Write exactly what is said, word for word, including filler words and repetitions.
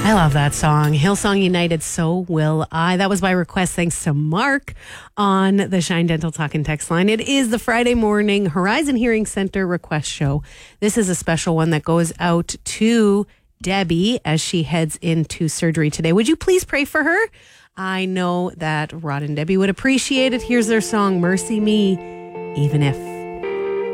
I love that song. Hillsong United, So Will I. That was by request, thanks to Mark on the Shine Dental Talk and Text line. It is the Friday morning Horizon Hearing Center request show. This is a special one that goes out to Debbie as she heads into surgery today. Would you please pray for her? I know that Rod and Debbie would appreciate it. Here's their song, Mercy Me, Even If.